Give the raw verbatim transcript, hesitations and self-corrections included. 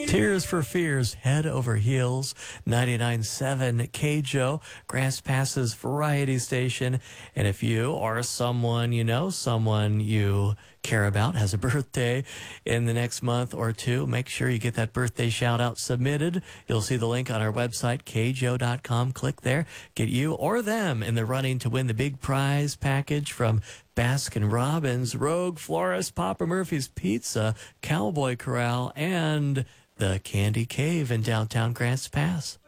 Tears for Fears, Head Over Heels, ninety-nine point seven K J O, Grants Pass's variety station. And if you or someone you know, someone you care about has a birthday in the next month or two, make sure you get that birthday shout out submitted. You'll see the link on our website, K J O dot com. Click there, get you or them in the running to win the big prize package from Baskin Robbins, Rogue Florist, Papa Murphy's Pizza, Cowboy Corral, and the Candy Cave in downtown Grants Pass.